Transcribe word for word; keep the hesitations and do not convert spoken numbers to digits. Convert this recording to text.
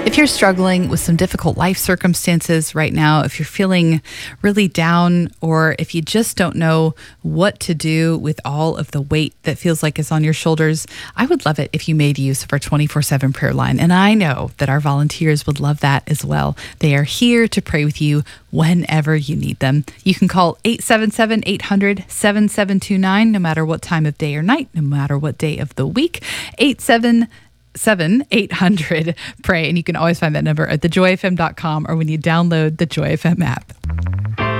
If you're struggling with some difficult life circumstances right now, if you're feeling really down, or if you just don't know what to do with all of the weight that feels like it's on your shoulders, I would love it if you made use of our twenty-four seven prayer line. And I know that our volunteers would love that as well. They are here to pray with you whenever you need them. You can call eight seven seven, eight hundred, seven seven two nine, no matter what time of day or night, no matter what day of the week. eight seven seven eight hundred pray, and you can always find that number at the joy f m dot com or when you download the Joy F M app.